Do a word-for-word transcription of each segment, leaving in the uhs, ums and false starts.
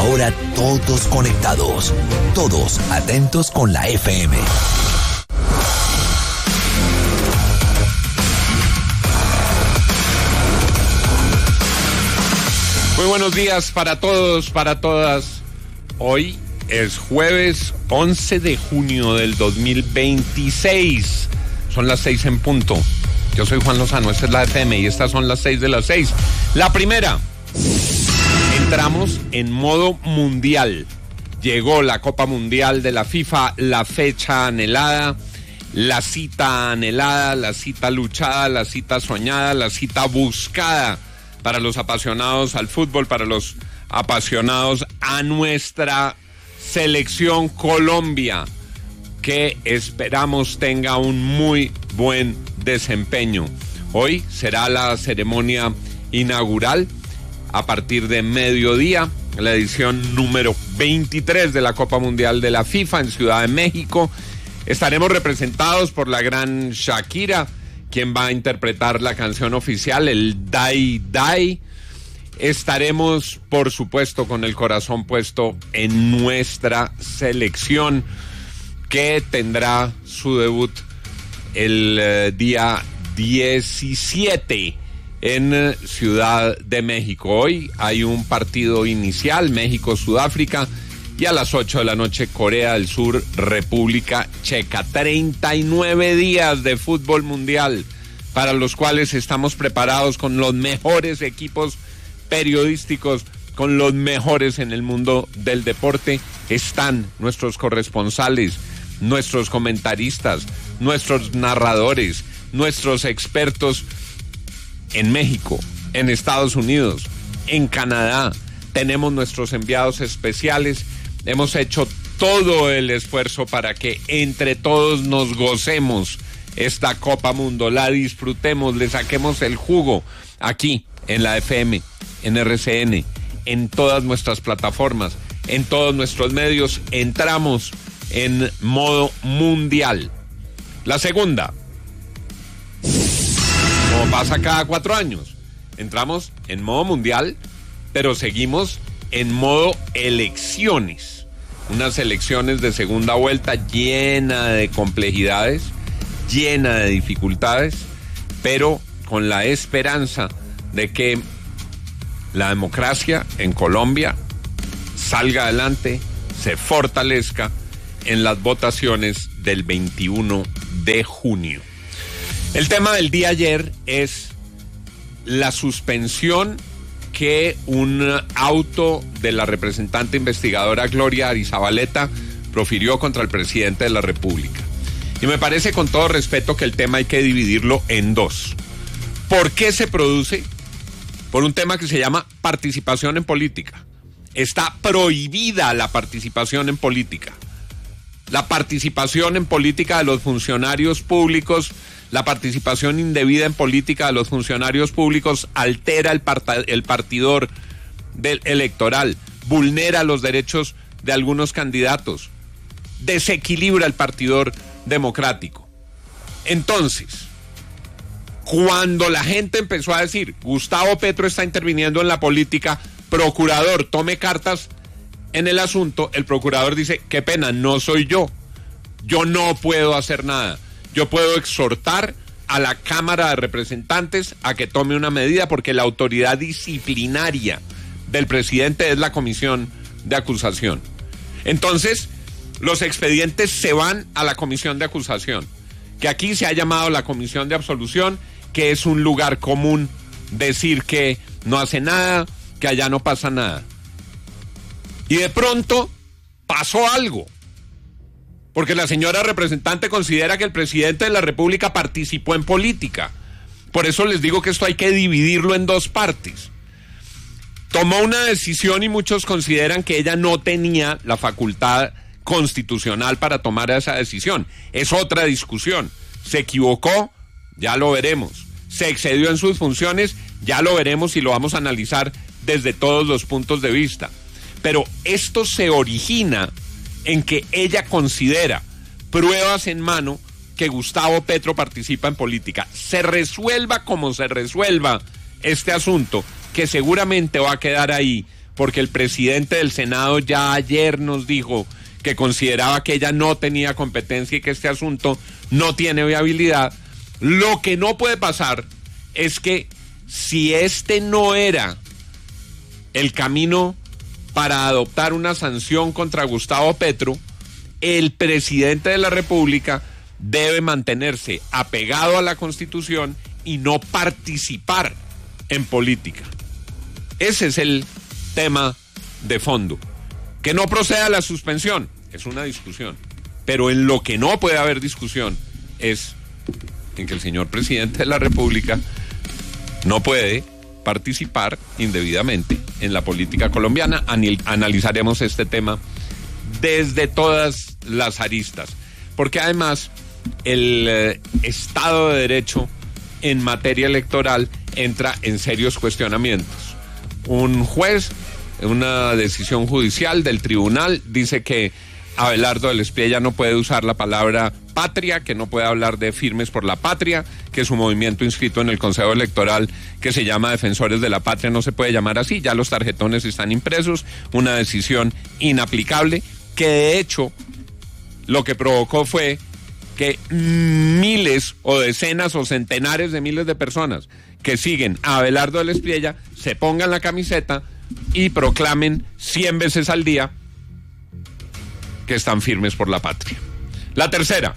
ahora todos conectados, todos atentos con la F M. Muy buenos días para todos, para todas. Hoy es jueves once de junio del dos mil veintiséis. Son las seis en punto. Yo soy Juan Lozano, esta es la F M y estas son las seis de las seis. La primera, entramos en modo mundial. Llegó la Copa Mundial de la FIFA, la fecha anhelada, la cita anhelada, la cita luchada, la cita soñada, la cita buscada para los apasionados al fútbol, para los apasionados a nuestra selección Colombia, que esperamos tenga un muy buen desempeño. Hoy será la ceremonia inaugural a partir de mediodía, la edición número veintitrés de la Copa Mundial de la FIFA en Ciudad de México. Estaremos representados por la gran Shakira, quien va a interpretar la canción oficial, el Dai Dai. Estaremos, por supuesto, con el corazón puesto en nuestra selección, que tendrá su debut el uh, día diecisiete en Ciudad de México. Hoy hay un partido inicial, México-Sudáfrica, y a las ocho de la noche Corea del Sur, República Checa. treinta y nueve días de fútbol mundial para los cuales estamos preparados con los mejores equipos periodísticos, con los mejores en el mundo del deporte. Están nuestros corresponsales, nuestros comentaristas, nuestros narradores, nuestros expertos en México, en Estados Unidos, en Canadá. Tenemos nuestros enviados especiales. Hemos hecho todo el esfuerzo para que entre todos nos gocemos esta Copa Mundo, la disfrutemos, le saquemos el jugo aquí en la F M, en R C N, en todas nuestras plataformas, en todos nuestros medios. Entramos en modo mundial. La segunda, como pasa cada cuatro años, entramos en modo mundial, pero seguimos en modo elecciones. Unas elecciones de segunda vuelta llena de complejidades, llena de dificultades, pero con la esperanza de que la democracia en Colombia salga adelante, se fortalezca en las votaciones del veintiuno de junio. El tema del día ayer es la suspensión que un auto de la representante investigadora Gloria Arizabaleta profirió contra el presidente de la República. Y me parece, con todo respeto, que el tema hay que dividirlo en dos. ¿Por qué se produce? Por un tema que se llama participación en política. Está prohibida la participación en política. La participación en política de los funcionarios públicos, la participación indebida en política de los funcionarios públicos altera el, part- el partidor del electoral, vulnera los derechos de algunos candidatos, desequilibra el partidor democrático. Entonces, cuando la gente empezó a decir, Gustavo Petro está interviniendo en la política, procurador, tome cartas en el asunto, el procurador dice, qué pena, no soy yo, yo no puedo hacer nada. Yo puedo exhortar a la Cámara de Representantes a que tome una medida, porque la autoridad disciplinaria del presidente es la comisión de acusación. Entonces, los expedientes se van a la comisión de acusación, que aquí se ha llamado la comisión de absolución, que es un lugar común decir que no hace nada, que allá no pasa nada. Y de pronto pasó algo. Porque la señora representante considera que el presidente de la República participó en política. Por eso les digo que esto hay que dividirlo en dos partes. Tomó una decisión y muchos consideran que ella no tenía la facultad constitucional para tomar esa decisión. Es otra discusión. Se equivocó, ya lo veremos. Se excedió en sus funciones, ya lo veremos y lo vamos a analizar desde todos los puntos de vista. Pero esto se origina en que ella considera pruebas en mano que Gustavo Petro participa en política. Se resuelva como se resuelva este asunto, que seguramente va a quedar ahí porque el presidente del Senado ya ayer nos dijo que consideraba que ella no tenía competencia y que este asunto no tiene viabilidad. Lo que no puede pasar es que si este no era el camino para adoptar una sanción contra Gustavo Petro, el presidente de la República debe mantenerse apegado a la Constitución y no participar en política. Ese es el tema de fondo. Que no proceda la suspensión es una discusión, pero en lo que no puede haber discusión es en que el señor presidente de la República no puede participar indebidamente en la política colombiana. Analizaremos este tema desde todas las aristas, porque además el eh, Estado de Derecho en materia electoral entra en serios cuestionamientos. Un juez, una decisión judicial del tribunal, dice que Abelardo del Espriella no puede usar la palabra patria, que no puede hablar de Firmes por la Patria, que su movimiento inscrito en el Consejo Electoral, que se llama Defensores de la Patria, no se puede llamar así, ya los tarjetones están impresos, una decisión inaplicable, que de hecho lo que provocó fue que miles o decenas o centenares de miles de personas que siguen a Abelardo del Espriella se pongan la camiseta y proclamen cien veces al día que están firmes por la patria. La tercera.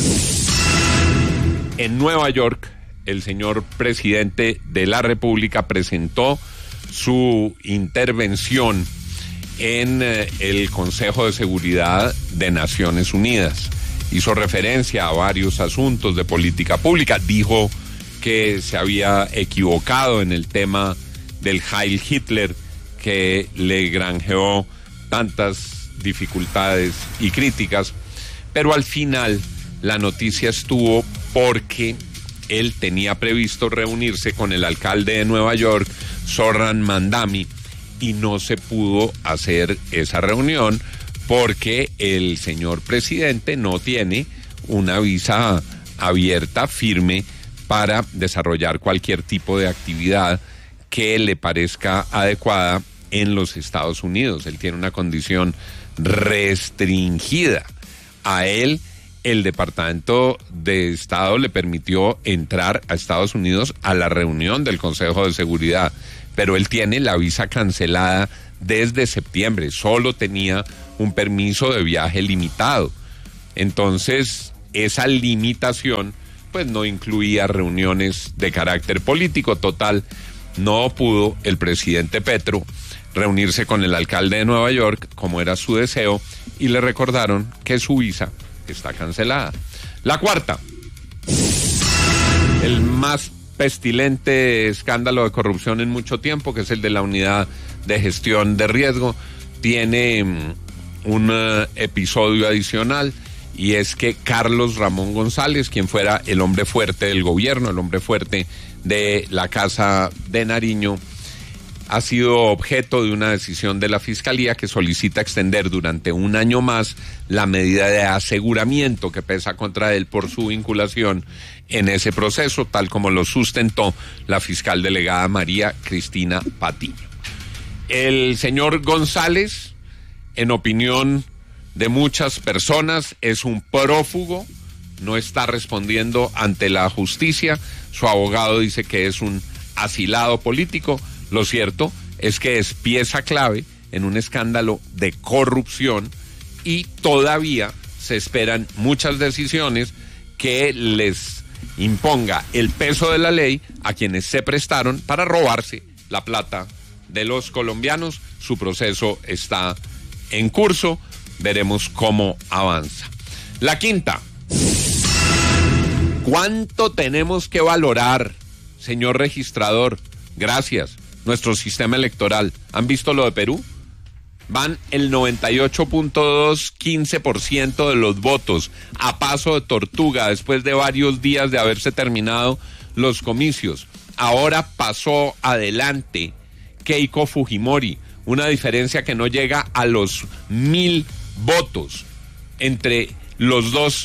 En Nueva York, el señor presidente de la República presentó su intervención en eh, el Consejo de Seguridad de Naciones Unidas. Hizo referencia a varios asuntos de política pública. Dijo que se había equivocado en el tema del Heil Hitler, que le granjeó tantas dificultades y críticas, pero al final la noticia estuvo porque él tenía previsto reunirse con el alcalde de Nueva York, Zohran Mamdani, y no se pudo hacer esa reunión porque el señor presidente no tiene una visa abierta, firme, para desarrollar cualquier tipo de actividad que le parezca adecuada en los Estados Unidos. Él tiene una condición restringida. A él, el Departamento de Estado le permitió entrar a Estados Unidos a la reunión del Consejo de Seguridad, pero él tiene la visa cancelada desde septiembre, solo tenía un permiso de viaje limitado. Entonces, esa limitación pues no incluía reuniones de carácter político. Total, no pudo el presidente Petro reunirse con el alcalde de Nueva York, como era su deseo, y le recordaron que su visa está cancelada. La cuarta, el más pestilente escándalo de corrupción en mucho tiempo, que es el de la Unidad de Gestión de Riesgo, tiene un uh, episodio adicional, y es que Carlos Ramón González, quien fuera el hombre fuerte del gobierno, el hombre fuerte de la Casa de Nariño, ha sido objeto de una decisión de la Fiscalía que solicita extender durante un año más la medida de aseguramiento que pesa contra él por su vinculación en ese proceso, tal como lo sustentó la fiscal delegada María Cristina Patiño. El señor González, en opinión de muchas personas, es un prófugo, no está respondiendo ante la justicia. Su abogado dice que es un asilado político. Lo cierto es que es pieza clave en un escándalo de corrupción y todavía se esperan muchas decisiones que les imponga el peso de la ley a quienes se prestaron para robarse la plata de los colombianos. Su proceso está en curso, veremos cómo avanza. La quinta, ¿cuánto tenemos que valorar, señor registrador? Gracias. Nuestro sistema electoral. ¿Han visto lo de Perú? Van el noventa y ocho punto doscientos quince por ciento de los votos a paso de tortuga después de varios días de haberse terminado los comicios. Ahora pasó adelante Keiko Fujimori, una diferencia que no llega a los mil votos entre los dos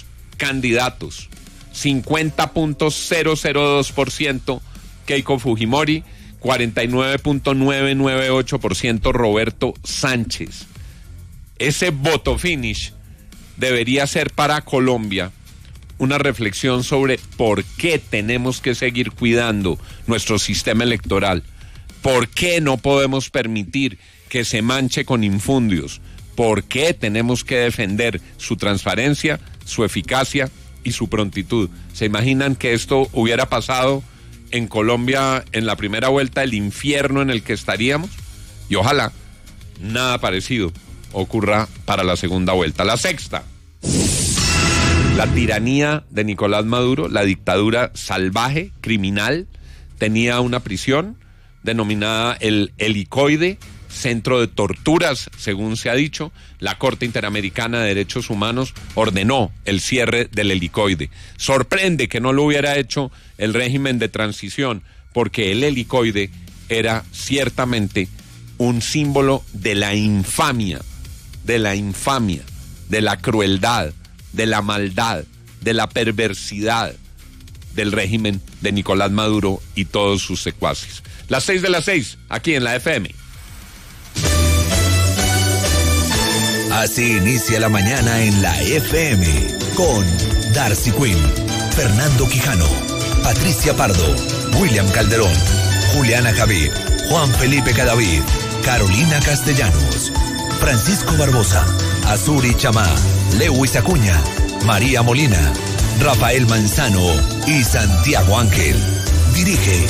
candidatos. cincuenta punto cero cero dos por ciento Keiko Fujimori cuarenta y nueve punto novecientos noventa y ocho por ciento Roberto Sánchez. Ese voto finish debería ser para Colombia una reflexión sobre por qué tenemos que seguir cuidando nuestro sistema electoral, por qué no podemos permitir que se manche con infundios, por qué tenemos que defender su transparencia, su eficacia y su prontitud. ¿Se imaginan que esto hubiera pasado en Colombia en la primera vuelta, el infierno en el que estaríamos? Y ojalá nada parecido ocurra para la segunda vuelta. La sexta, la tiranía de Nicolás Maduro, la dictadura salvaje, criminal, tenía una prisión denominada el Helicoide, centro de torturas, según se ha dicho. La Corte Interamericana de Derechos Humanos ordenó el cierre del Helicoide. Sorprende que no lo hubiera hecho el régimen de transición, porque el Helicoide era ciertamente un símbolo de la infamia, de la infamia, de la crueldad, de la maldad, de la perversidad del régimen de Nicolás Maduro y todos sus secuaces. Las seis de las seis, aquí en la F M. Así inicia la mañana en la F M con Darcy Quinn, Fernando Quijano, Patricia Pardo, William Calderón, Juliana Javid, Juan Felipe Cadavid, Carolina Castellanos, Francisco Barbosa, Azuri Chamá, Lewis Acuña, María Molina, Rafael Manzano y Santiago Ángel. Dirige